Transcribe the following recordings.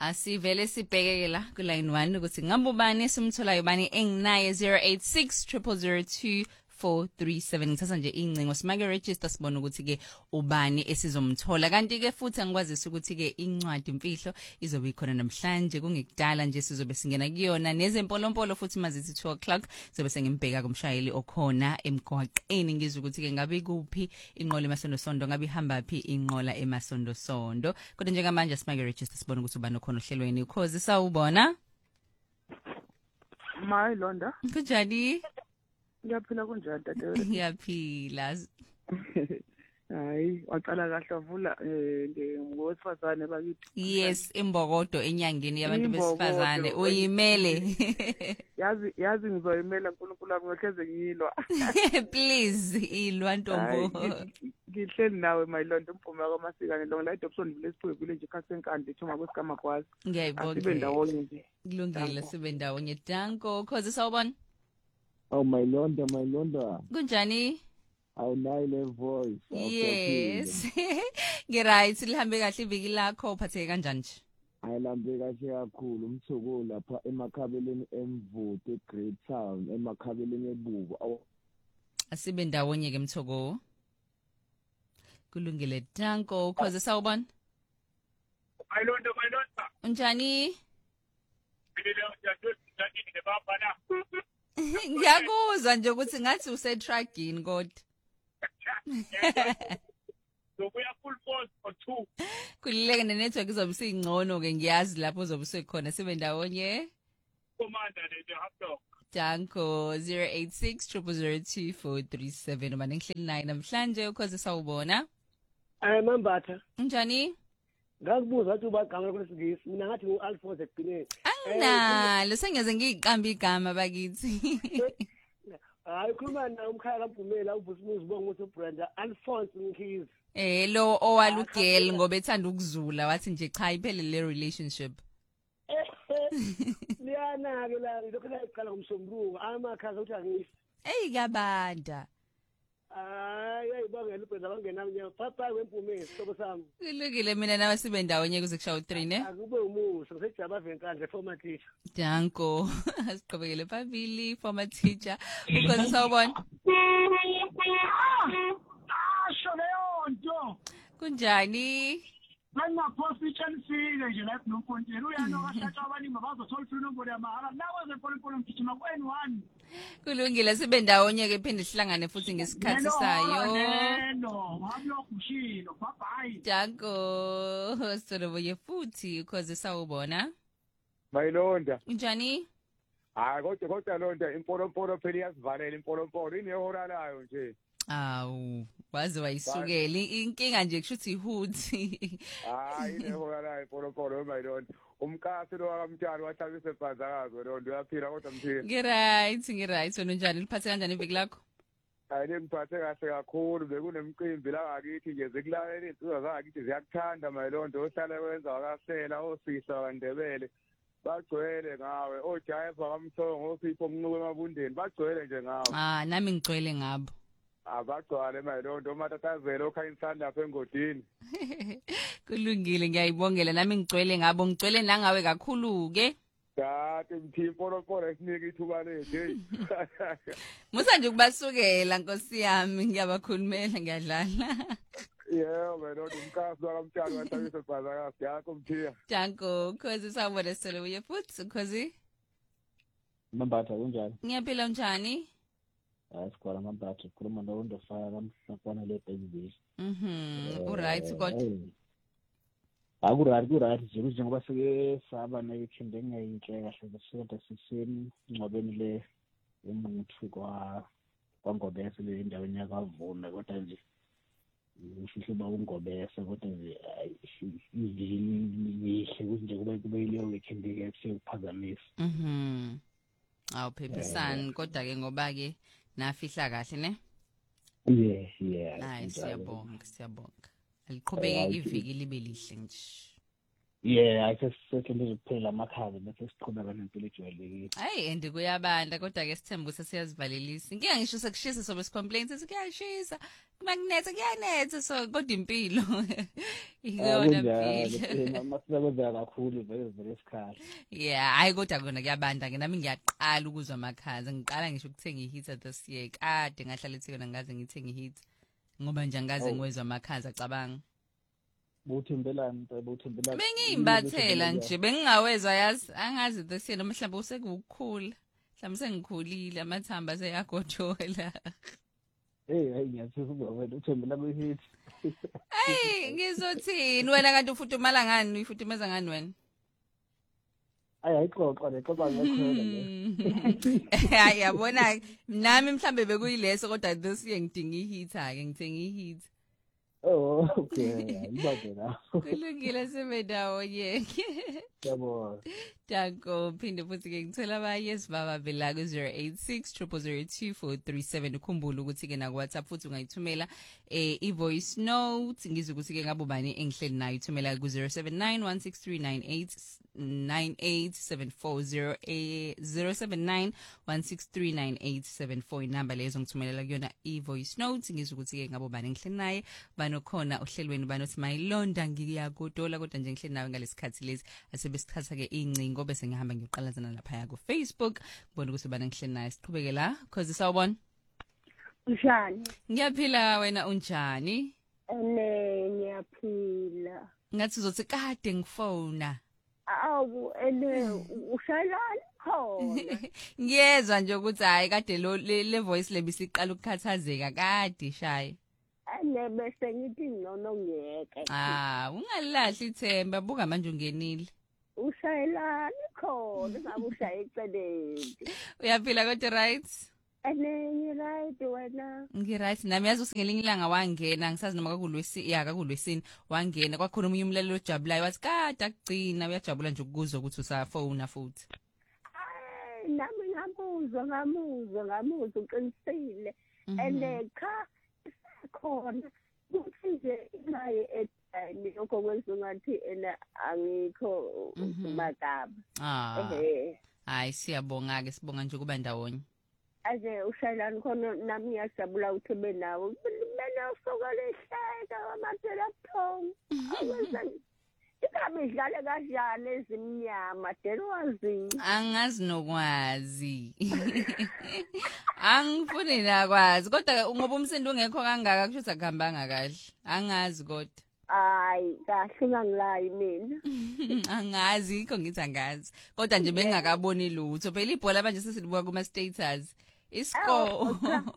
Asivele sibhekeke la ku line 1 ukuthi ngabe ubani simtholayo bani enginaye 0860002437 ngithatha nje incingo simake register sibone ukuthi ke ubani esizomthola kanti ke futhi angikwazisa ukuthi ke incwadi imfihlo izobe ikhona namhlanje kungekudala nje sizobe singena kuyona nezempolompolo futhi mazithi 2 o'clock zobe sengimbheka kumshayeli okhona emgwaqeni ngizwe ukuthi ke ngabe kuphi inqola emasondosondo ngabe ihamba phi inqola emasondosondo kodwa njengamanje simake register sibone ukuthi ubani khona ohlelweni ukhozi sawubona My Londa. Kunjani? Ngiyaphila kunjani dadewethu? Ngiyaphila. Hayi, waqala kahle wavula ngowesifazane bakithi. Yes, imbokodo enyangeni yabantu besifazane uyimele. Yazi ngizoyimela uNkulunkulu wami ngihleze ngiyilwa. Please ilwa ntombo. Ngihleli nawe My Londa umphuma kwamasika lo la idopson lesiphuzu kule nje khasenkande ethoma kwesigama kwazi. Ngiyayibonga. Sibe ndawonye nje. Kulungile sibe ndawonye. Danko, khozi sawubona. Oh my Londa. Kunjani? Awunayo le voice. Yes. Ngiright lihambe kahle iviki lakho uphatheke kanjani nje? Ayilambe kahle kakhulu umthuko lapha emakhabeleni emvuto eGreat Town emakhabeleni ebuko. Asibe ndawonye ke mthoko. Kulungile Danko, khozi sawubona. My Londa. Unjani? Ngiyakuzwa nje ukuthi ngathi usetragini kodwa. Zobuya full force for 2. Kulileke network izobe singcono ke ngiyazi lapho uzobe usekhona sibe ndawonye. Commander nje hapto. Danko 0860002437 uma nengihleli naye namhlanje ukhoze sawubona. Mambatha. Unjani? Ngakubuza wathi ubagama kulesingisi mina ngathi uAlphonse ekugcineni. Angina, sengeze ngiyiqamba igama bakithi. Hayi khuluma na umkhaya kaMvumela uVusimuzi bonga ukuthi uBrenda Alphonse Mkhizi. Lo owalugel ngoba ethanda ukuzula wathi nje cha iphele le relationship. Liyana ke la lokho la iqala ngomsombuluko amakhaza uthi angisi. Kabanda. Ayibangela uBrenda bangenami nje papa wempumezi sobo sami. Kulungile mina nawe sibe ndawonye kuze kushawa 3 ne? Akube umuso ngisejaba venkandle former teacher. Danko asiqhubekele phambili former teacher ukhoze sawubona. Shoneyonto. Kunjani? Manje post Chelsea nje la noMponteni uyano kashatha abaningi bazothola inombolo yamahhala nawe zepolipolo mgijima ku-N1. Kulungile sibe ndawonye ke phinde sihlangane futhi ngesikhathi sayo. No, wabuyokushilo. Bye. Danko soloboye futhi ukhoze sawubona. My Londa. Unjani? Hayi kodwa Londa impolompolo phela iyasivalela impolompolo inehora layo nje. Awu waze wayisukela inkinga nje kushuthi ihuthi. Hayi inehora layo impolompolo My Londa. Umkasi lo wakamtshani wahlabisa ebhazakazo Londa uyaphila kodwa mthini. Ngiright wena unjani liphathe kanjani iviki lakho? Hayi ngiphathe kahle kakhulu bekunemicimbi la ngakithi nje zikulalele insizwa zangakithi ziyakuthanda My Londa ohlala wenza wakasela osisa kaNdebele. Bagcwele ngawe oJaiva kaMthongo osipho mnuko emabundeni bagcwele nje ngawe. Nami ngigcwele ngabo. Abagcwale My Londa uMatatazela okhanyisana lapha engodini. Kulungile ngiyayibongela nami ngigcwele ngabo ngigcwele nangawe kakhulu ke. Dade mthimpolo esinika ithuba lethe. Musa nje kubasukela Nkosi yami ngiyabakhulumela ngiyadlala. Yeah, My Londa umkasi wakamtshani wahlabisa ebhazakazi yakho mthiya. Danko khozi sawubona solo uye futhi khozi. Mambatha kunjani? Ngiyaphila unjani? Asikhona Mambatha khuluma noNdofana kamhlapana le baby. Uright kodwa. Akurari nje njengoba sike saba nekhinde ngiyinhle kahle besonto siseni ingcwabeni le umuntu kwaNgobese le endaweni yakavuna kodwa nje ufihle ba uNgobese kodwa nje izihle nje kube ile weekend ke kuphazamisa. Phephisani kodwa ke ngoba ke nafihla kahle ne? Yeah. Hayi siyabonga. Aliqhubeke iviki libe lihle nje. Yeah, ayisehlele kuphela amakhaza bese siqhubeka nempilo ejwayelekile. Hayi and kuyabanda kodwa ke sithemba ukuthi siyazivalelisa. Inkinga ngisho sekushisa sobe complaints sithi kuyashisa. Makunetha kuyanetha so kodwa impilo. Iyona impilo. Masisebenza kakhulu vele isikhathi. Yeah, hayi kodwa kona kuyabanda ke nami ngiyaqala ukuzwa amakhaza. Ngiqala ngisho ukuthenga iheater this year. Kade ngahlala ethi kona ngaze ngithenga iheater. Ngoba nje ngaze ngiwezwa amakhaza cabanga. Buthembelani buthembelani. Bengiyimbathela nje bengingawezwa yazi angazi this year noma mhlawumbe usekukhula. Mhlawumbe sengikhulile amathamba seyagojola. Hayi ngiyathemba ukuba wena uthembela kwi-hit. Hey ngizothini wena kanti ufuthumala ngani uyifuthumeza ngani wena? Ayixoxa ngekho Hayi yabona nami mhlambe bekuyileso kodwa this year ngidinga iheater ke ngithenga iheater. Oh okay ibaze la. Kulungile sebendawo yeke. Yabo. Danko phinde futhi ke ngithola ba yes baba bela ku 0860002437 ukhumbula ukuthi ke na WhatsApp futhi ungayithumela voice note ngizokuthi ke ngabo bani engihleli nayo ithumela ku 0791639874 0791639874 inamba lezo ngithumelela kuyona voice note ngizokuthi ke ngabo bani engihleli naye banokhona ohlelweni banothi mayilonda ngiyagodola kodwa nje ngihleli nawe ngalesikhathi lezi asebesikhatha ke incingo bese ngihamba ngiqalazana lapha ku Facebook kubona ukuthi bana ngihleli naye siqhubeke la cause sawubona Njani? Ngiyaphila wena unjani? Ngiyaphila. Ngathi uzothi kade ngifona. Awu ushalani khona? Ngiyezwa nje ukuthi hayi kade le voice lebisiqala ukukhathazeka kade shaya. Bese ngithi ngcono ngiyeke. Ungalahli ithemba buka manje ungenile. Ushayelani khona ngabe ushaya eceleni. Uyaphila kodwa right? Right wena. Ngiright nami yazi usingelinye ilanga wangena ngisazi noma kakulwesini wangena kwakhona umunye umlaleli ojabulayo wathi kade akugcina uyajabula nje ukuzwa ukuthi usafona futhi. Nami ngamuzwa uqinisile. Cha khona ukuthi nje naye lokho kwenza ngathi angikho magaba. Hayi siyabonga ke sibonga nje kuba ndawonye. Ake ushayelani khona nami ngiyajabula ukuthi benawo. Mina usokole ehleka amathela buthongo. Ikhabe idlale kanjani ezimnyama delwazi. Angazi nokwazi. Angifuni nakwazi kodwa ngoba umsindo ungekho kangaka kusho ukuthi akuhambanga kahle. Angazi kodwa. Hayi kahle ngangilayi mina. Angazi ikho ngithi angazi. Kodwa nje bengakaboni lutho. Phela ibhola manje sesibuka kuma status. Iscore.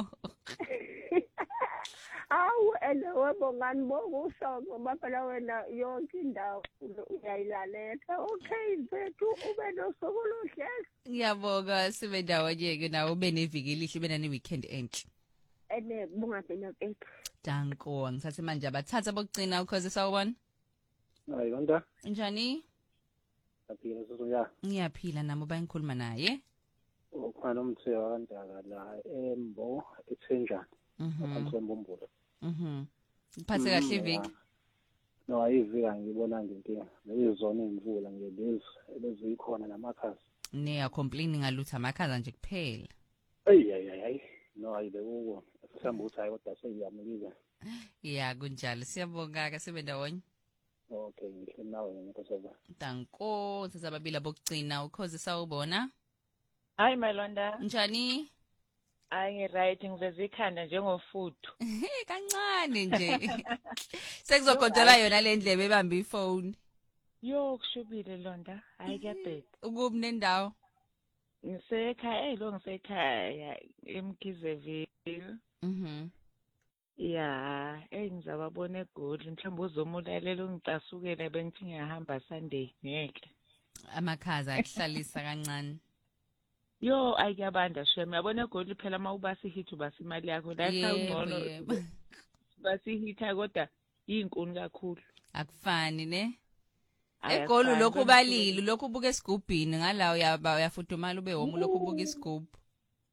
Awu webongani bokusho ngoba phela wena yonke indawo uyayilaletha. Okay mfethu ube nosuku oluhle. Ngiyabonga sibe ndawonye ke nawe ube neviki elihle ube nane weekend enhle. Kubonga phela mfethu. Danko ngithathe manje abathatha bokugcina ukhoze sawubona. Hayi konta. Njani? Ngiyaphila sozoya. Ngiyaphila nami bayikhuluma naye. Ukhona umthiwa kandaka la eMbo eThenjana. Aphansi kwembombulo. Ngiphathe kahle iviki. No ayivika ngibona ngenkinga. Lezona imvula nje lezi ikhona namakhasi. Neya complaining ngalutha amakhaza nje kuphela. Ayi. No ayibe kuko. Sihamba ukuthi hayi kodwa seyiyamliza. Yeah kunjalo siyabonga ke sibe ndawonye. Okay ngihle nawe ngikhoza. Danko sesababili bokugcina ukhoze sawubona. Hayi Malonda. Njani? Right ngiveze ikhanda njengofuthu. Kancane nje. Sekuzogodola yona le ndlebe ebamba ifone. Yo kushubile Londa. Hayi kuyabheka. Ukubi nendawo. Ngisekhaya lo ngisekhaya eMkizeville. Yeah, ngizababona eGoli mhlawumbe uzomulalela ungicasukele bengithi ngiyahamba Sunday ngeke. Amakhaza akuhlalisa kancane. Yo ayiyabanda sheme yabona eGoli phela mawubasi hit ubasi imali yakho la ungcono. Basi hita kodwa inkuni kakhulu. Akufani ne? eGoli lokho balile lokho ubuka esigubhini ngala uyafudumala ube homu lokho ubuka isigubhu.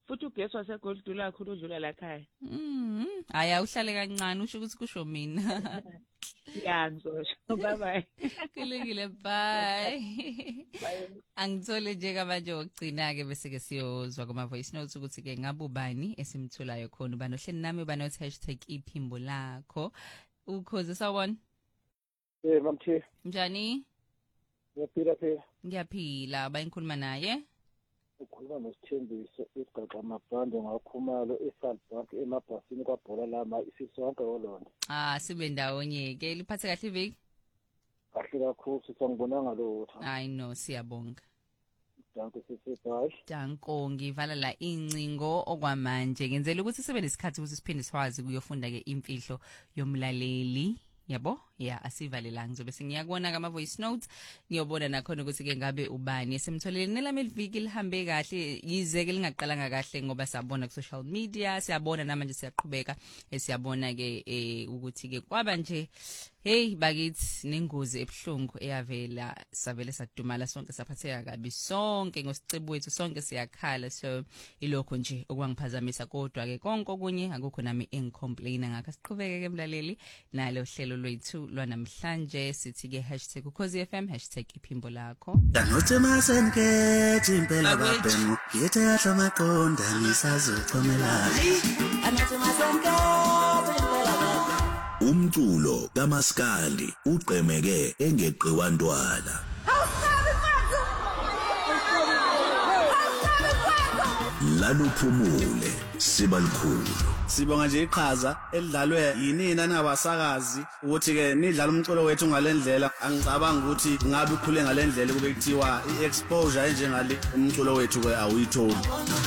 futhi ugesi waseGold lakho udlula la ekhaya. Aya uhlale kancane usho ukuthi kusho mina. Ngiyangizosho. Bye bye. Kulekile bye. Angithole nje kamanje okugcina ke bese ke siyozwa kuma voice notes ukuthi ke ngabe ubani esimtholayo khona ubani ohleli nami ubani #iphimbo lakho. Ukhoze sawona? Mamthi. Njani? Ngiyaphila phela. Ngiyaphila bayinkhuluma naye. Ukhuluma noSithembiso isigaxa amabhande ngakhumalo eSalzburg emabhasini kwaBhola lama isisonke olona. Sibe ndawonye ke liphathe kahle iviki. Kahle kakhulu sisangibonanga lutho. I know siyabonga. Danke sisibayi. Danko ngivala la incingo okwamanje ngenzela ukuthi sibe nesikhathi ukuthi siphinde siwazi kuyofunda ke imfihlo yomlaleli. Yabo asivalelanga ngizobe sengiyakubona kama voice notes ngiyobona nakhona ukuthi ke ngabe ubani esemtholele nelami liviki lihambe kahle yize ke lingaqalanga kahle ngoba sabona ku social media siyabona namanje siyaqhubeka siyabona ke ukuthi ke kwaba nje hey bakithi nengozi ebhlungu eyavela savele sadumala sonke saphatheka kabi sonke ngosicebo wethu sonke siyakhala so ilokho nje okwangiphazamisa kodwa ke konke okunye akukho nami engicomplaina ngakho siqhubeke ke mlaleli nalo hlelo lwethu lwanamhlanje sithi ke #ukhozifm #iphimbo lakho Danote masenke impela babhemu yethe yahla maqonda nisazochomela Danote masenke impela babhemu Umculo kaMaskandi uqhemeke engeqiwa ntwala Laluphumule sibalikhulu Sibonga nje iqhaza elidlalwe yinina nabasakazi ukuthi ke nidlala umculo wethu ngalendlela angicabanga ukuthi ngabe ukhule ngalendlela kube kuthiwa iexposure enjengale umculo wethu ke awuyitholi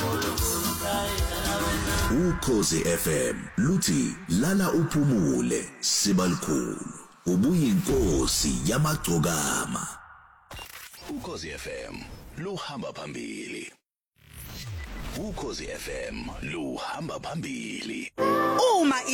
Ukhozi FM luthi lala uphumule sibalikhulu ubuyinkosi yamagcokama Ukhozi FM luhamba phambili Ukhozi FM luhamba phambili uma